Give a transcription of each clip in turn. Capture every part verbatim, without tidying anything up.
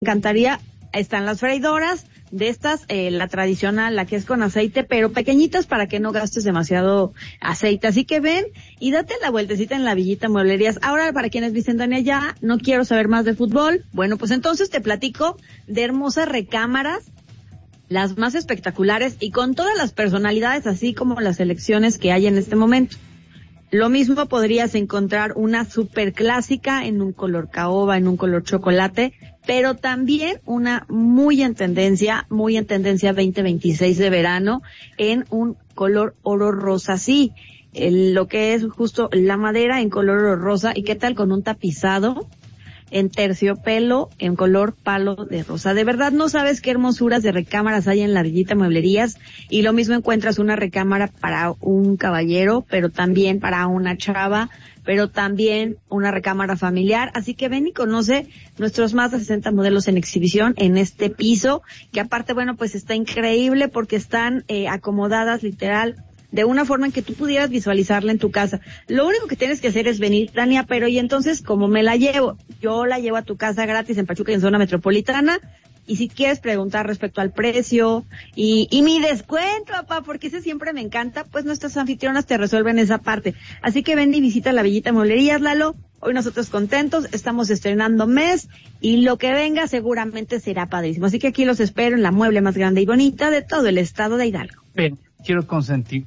encantaría, están las freidoras, de estas, eh, la tradicional, la que es con aceite, pero pequeñitas para que no gastes demasiado aceite. Así que ven y date la vueltecita en la Villita Mueblerías. Ahora, para quienes dicen, Dania, ya no quiero saber más de fútbol, bueno, pues entonces te platico de hermosas recámaras, las más espectaculares y con todas las personalidades, así como las selecciones que hay en este momento. Lo mismo podrías encontrar una super clásica en un color caoba, en un color chocolate, pero también una muy en tendencia, muy en tendencia veinte veintiséis de verano, en un color oro rosa, sí, el, lo que es justo la madera en color oro rosa. ¿Y qué tal con un tapizado en terciopelo en color palo de rosa? De verdad no sabes qué hermosuras de recámaras hay en la Villita Mueblerías. Y lo mismo encuentras una recámara para un caballero, pero también para una chava, pero también una recámara familiar. Así que ven y conoce nuestros más de sesenta modelos en exhibición en este piso, que aparte, bueno, pues está increíble porque están eh, acomodadas literal de una forma en que tú pudieras visualizarla en tu casa. Lo único que tienes que hacer es venir, Tania, pero y entonces, ¿cómo me la llevo? Yo la llevo a tu casa gratis en Pachuca y en zona metropolitana. Y si quieres preguntar respecto al precio y, y mi descuento, papá, porque ese siempre me encanta, pues nuestras anfitrionas te resuelven esa parte. Así que ven y visita la Villita Mueblerías, Lalo. Hoy nosotros contentos, estamos estrenando mes y lo que venga seguramente será padrísimo. Así que aquí los espero en la mueble más grande y bonita de todo el estado de Hidalgo. Bien, quiero consentir.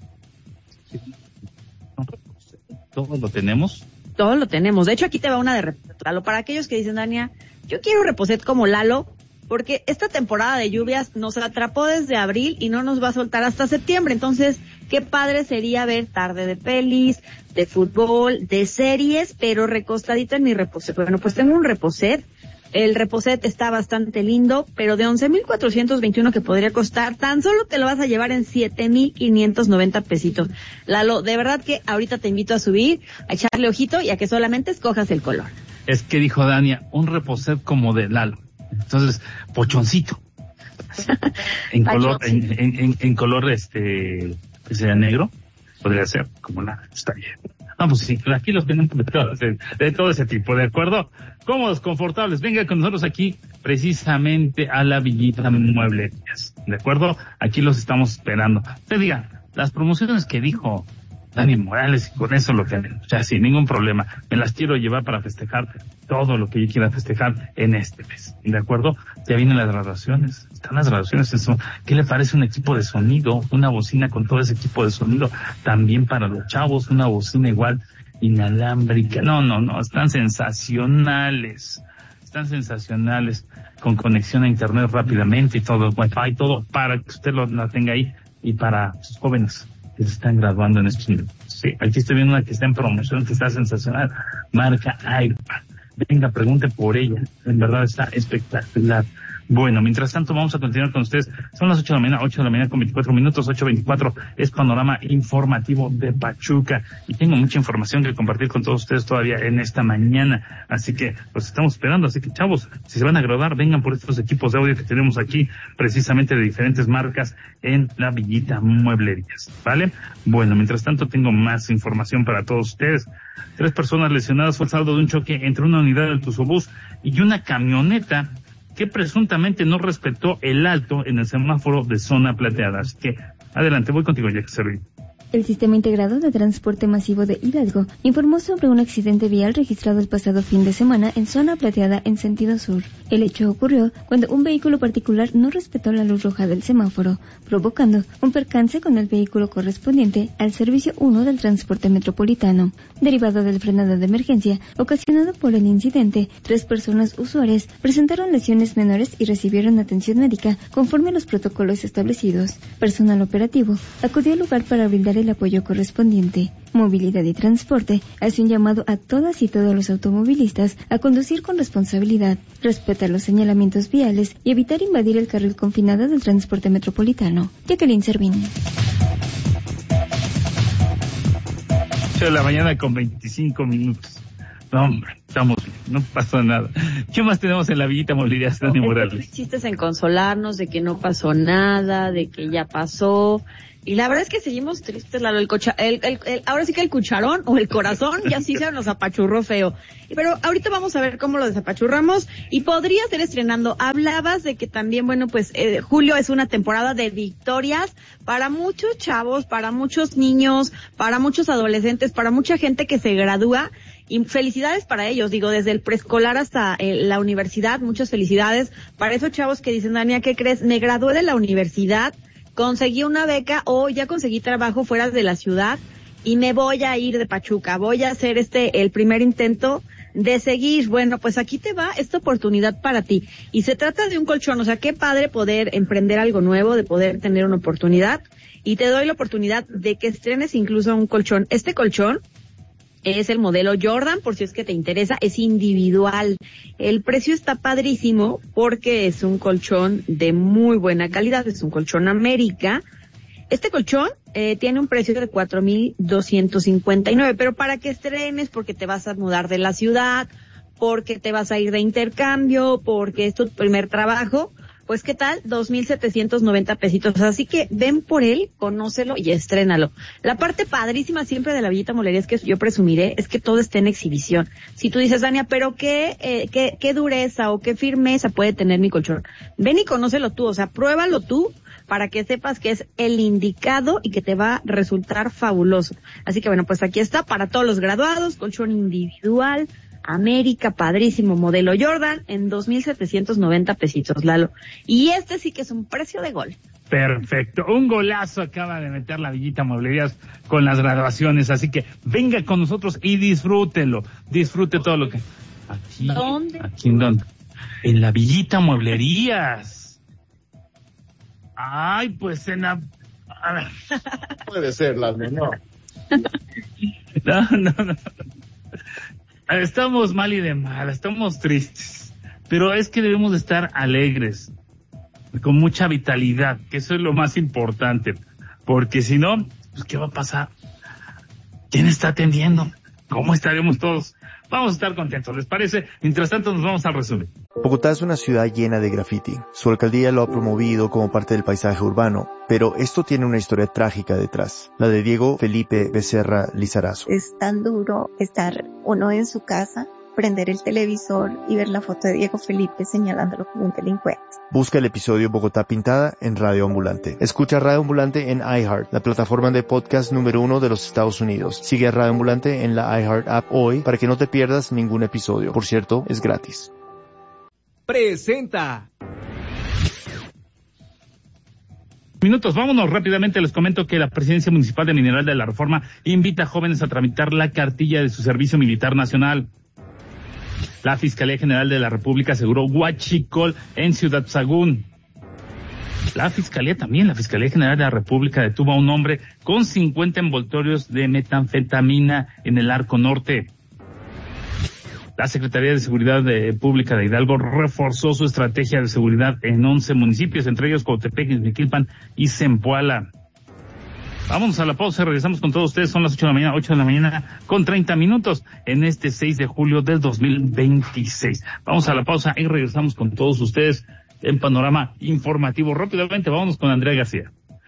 ¿Todos lo tenemos? Todos lo tenemos. De hecho, aquí te va una de reposet, Lalo. Para aquellos que dicen, Dania, yo quiero reposet como Lalo, porque esta temporada de lluvias nos atrapó desde abril y no nos va a soltar hasta septiembre. Entonces, qué padre sería ver tarde de pelis, de fútbol, de series, pero recostadito en mi reposet. Bueno, pues tengo un reposet. El reposet está bastante lindo, pero de once mil cuatrocientos veintiuno que podría costar, tan solo te lo vas a llevar en siete mil quinientos noventa pesitos. Lalo, de verdad que ahorita te invito a subir, a echarle ojito y a que solamente escojas el color. Es que dijo Dania, un reposet como de Lalo. Entonces, pochoncito. En color, en, en, en, en color este, que sea negro, podría ser como la, está bien. Vamos, sí, aquí los tenemos de todo, ese, de todo ese tipo, ¿de acuerdo? Cómodos, confortables, venga con nosotros aquí, precisamente a la Villita Mueblerías, ¿de acuerdo? Aquí los estamos esperando. Usted diga, las promociones que dijo Dani Morales, y con eso lo tenemos, ya sin ningún problema, me las quiero llevar para festejar todo lo que yo quiera festejar en este mes, ¿de acuerdo? Ya vienen las graduaciones, están las graduaciones, eso, ¿qué le parece un equipo de sonido? Una bocina con todo ese equipo de sonido, también para los chavos, una bocina igual, inalámbrica, no, no, no, están sensacionales, están sensacionales, con conexión a internet rápidamente y todo, wifi, todo, para que usted lo, la tenga ahí, y para sus jóvenes que se están graduando en este momento. Sí, aquí estoy viendo una que está en promoción, que está sensacional, marca iPad. Venga, pregunte por ella, en verdad está espectacular. Bueno, mientras tanto vamos a continuar con ustedes. Son las ocho de la mañana, ocho de la mañana con veinticuatro minutos, ocho veinticuatro es Panorama Informativo de Pachuca. Y tengo mucha información que compartir con todos ustedes todavía en esta mañana. Así que los estamos esperando. Así que, chavos, si se van a graduar, vengan por estos equipos de audio que tenemos aquí, precisamente de diferentes marcas en la Villita Mueblerías, ¿vale? Bueno, mientras tanto tengo más información para todos ustedes. Tres personas lesionadas fue el saldo de un choque entre una unidad del Tuzobús y una camioneta que presuntamente no respetó el alto en el semáforo de zona plateada. Así que, adelante, voy contigo, Jack Servín. El Sistema Integrado de Transporte Masivo de Hidalgo informó sobre un accidente vial registrado el pasado fin de semana en zona plateada en sentido sur. El hecho ocurrió cuando un vehículo particular no respetó la luz roja del semáforo, provocando un percance con el vehículo correspondiente al servicio uno del transporte metropolitano. Derivado del frenado de emergencia ocasionado por el incidente, tres personas usuarias presentaron lesiones menores y recibieron atención médica conforme a los protocolos establecidos. Personal operativo acudió al lugar para brindar el apoyo correspondiente. Movilidad y Transporte hace un llamado a todas y todos los automovilistas a conducir con responsabilidad, respetar los señalamientos viales y evitar invadir el carril confinado del transporte metropolitano. Jacqueline Servín. ocho de la mañana con veinticinco minutos. No, hombre, estamos bien, no pasó nada. ¿Qué más tenemos en la villita mobiliaria, Dani Morales? Chistes en consolarnos de que no pasó nada, de que ya pasó. Y la verdad es que seguimos tristes, Lalo, el cocha, el, el, el, ahora sí que el cucharón o el corazón ya sí se nos apachurró feo. Pero ahorita vamos a ver cómo lo desapachurramos y podría ser estrenando. Hablabas de que también, bueno, pues eh, julio es una temporada de victorias para muchos chavos, para muchos niños, para muchos adolescentes, para mucha gente que se gradúa. Y felicidades para ellos, digo, desde el preescolar hasta eh, la universidad, muchas felicidades para esos chavos que dicen, Dania, ¿qué crees? Me gradué de la universidad, conseguí una beca o ya conseguí trabajo fuera de la ciudad y me voy a ir de Pachuca, voy a hacer este, el primer intento de seguir. Bueno, pues aquí te va esta oportunidad para ti. Y se trata de un colchón, o sea, qué padre poder emprender algo nuevo, de poder tener una oportunidad. Y te doy la oportunidad de que estrenes incluso un colchón. Este colchón es el modelo Jordan, por si es que te interesa, es individual. El precio está padrísimo porque es un colchón de muy buena calidad, es un colchón América. Este colchón eh, tiene un precio de cuatro mil doscientos cincuenta y nueve, pero para que estrenes, porque te vas a mudar de la ciudad, porque te vas a ir de intercambio, porque es tu primer trabajo, pues ¿qué tal? dos mil setecientos noventa pesitos. Así que ven por él, conócelo y estrénalo. La parte padrísima siempre de la villita molería es que yo presumiré, es que todo esté en exhibición. Si tú dices, Dania, pero qué, eh, qué, qué dureza o qué firmeza puede tener mi colchón. Ven y conócelo tú, o sea, pruébalo tú para que sepas que es el indicado y que te va a resultar fabuloso. Así que bueno, pues aquí está para todos los graduados, colchón individual, América, padrísimo, modelo Jordan, en dos mil setecientos noventa pesitos, Lalo. Y este sí que es un precio de gol. Perfecto, un golazo acaba de meter la Villita Mueblerías con las graduaciones, así que venga con nosotros y disfrútelo, disfrute todo lo que... Aquí, ¿Dónde? ¿Aquí en dónde? En la Villita Mueblerías. Ay, pues en la... A ver. Puede ser, la menor. No, no, no. Estamos mal y de mal, estamos tristes, pero es que debemos de estar alegres, con mucha vitalidad, que eso es lo más importante, porque si no, pues ¿qué va a pasar? ¿Quién está atendiendo? ¿Cómo estaremos todos? Vamos a estar contentos, ¿les parece? Mientras tanto nos vamos al resumen. Bogotá es una ciudad llena de graffiti. Su alcaldía lo ha promovido como parte del paisaje urbano, pero esto tiene una historia trágica detrás, la de Diego Felipe Becerra Lizarazo. Es tan duro estar uno en su casa, prender el televisor y ver la foto de Diego Felipe señalándolo como un delincuente. Busca el episodio Bogotá Pintada en Radio Ambulante. Escucha Radio Ambulante en iHeart, la plataforma de podcast número uno de los Estados Unidos. Sigue a Radio Ambulante en la iHeart app hoy para que no te pierdas ningún episodio. Por cierto, es gratis. Presenta. Minutos, vámonos rápidamente. Les comento que la Presidencia Municipal de Mineral de la Reforma invita a jóvenes a tramitar la cartilla de su servicio militar nacional. La Fiscalía General de la República aseguró huachicol en Ciudad Sagún. La Fiscalía también, la Fiscalía General de la República detuvo a un hombre con cincuenta envoltorios de metanfetamina en el Arco Norte. La Secretaría de Seguridad de, Pública de Hidalgo reforzó su estrategia de seguridad en once municipios, entre ellos Coatepec, Izmiquilpan y Zempoala. Vámonos a la pausa y regresamos con todos ustedes. Son las ocho de la mañana, ocho de la mañana con treinta minutos en este seis de julio del dos mil veintiséis. Vamos a la pausa y regresamos con todos ustedes en Panorama Informativo. Rápidamente, vámonos con Andrea García.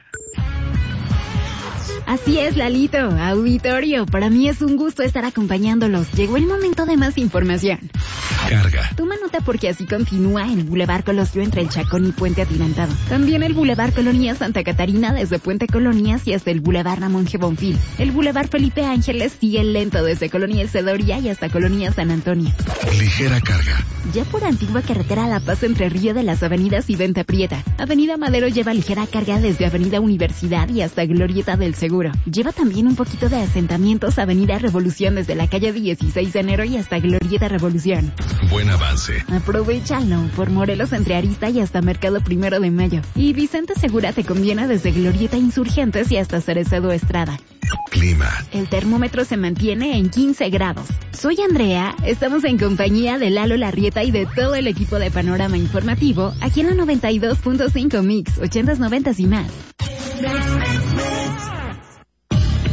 Así es, Lalito, auditorio, para mí es un gusto estar acompañándolos. Llegó el momento de más información. Carga. Toma nota porque así continúa el Boulevard Colosio entre el Chacón y Puente Atirantado. También el Boulevard Colonia Santa Catarina desde Puente Colonias y hasta el Boulevard Ramón G. Bonfil. El Boulevard Felipe Ángeles sigue lento desde Colonia El Cedoria y hasta Colonia San Antonio. Ligera carga. Ya por Antigua Carretera La Paz entre Río de las Avenidas y Venta Prieta. Avenida Madero lleva ligera carga desde Avenida Universidad y hasta Glorieta del Seguro. Lleva también un poquito de asentamientos Avenida Revolución desde la calle dieciséis de enero y hasta Glorieta Revolución. Buen avance. Aprovechalo por Morelos entre Arista y hasta Mercado Primero de Mayo. Y Vicente Segura te conviene desde Glorieta Insurgentes y hasta Cerezo Estrada. Clima. El termómetro se mantiene en quince grados. Soy Andrea, estamos en compañía de Lalo Larrieta y de todo el equipo de Panorama Informativo, aquí en la noventa y dos punto cinco Mix, ochentas, noventas y más.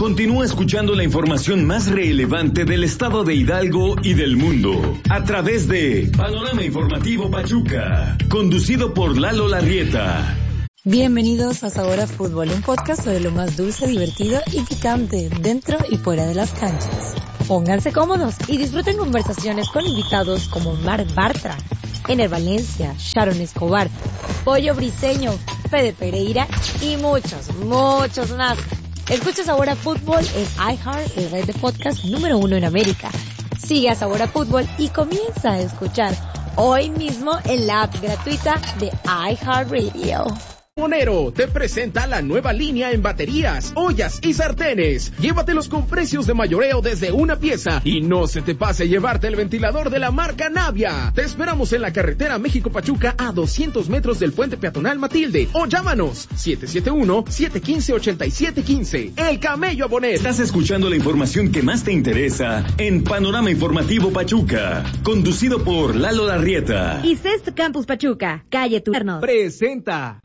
Continúa escuchando la información más relevante del estado de Hidalgo y del mundo a través de Panorama Informativo Pachuca, conducido por Lalo Larrieta. Bienvenidos a Sabor a Fútbol, un podcast sobre lo más dulce, divertido y picante dentro y fuera de las canchas. Pónganse cómodos y disfruten conversaciones con invitados como Marc Bartra, Ener Valencia, Sharon Escobar, Pollo Briseño, Fede Pereira y muchos, muchos más. Escucha Sabor a Fútbol en iHeart, el red de podcast número uno en América. Sigue a Sabor a Fútbol y comienza a escuchar hoy mismo en la app gratuita de iHeartRadio. Monero te presenta la nueva línea en baterías, ollas y sartenes. Llévatelos con precios de mayoreo desde una pieza y no se te pase llevarte el ventilador de la marca Navia. Te esperamos en la carretera México-Pachuca a doscientos metros del puente peatonal Matilde o llámanos siete siete uno, siete uno cinco, ocho siete uno cinco. El Camello Bonet. Estás escuchando la información que más te interesa en Panorama Informativo Pachuca, conducido por Lalo Larrieta. Y Cest Campus Pachuca, calle Turnos. Presenta.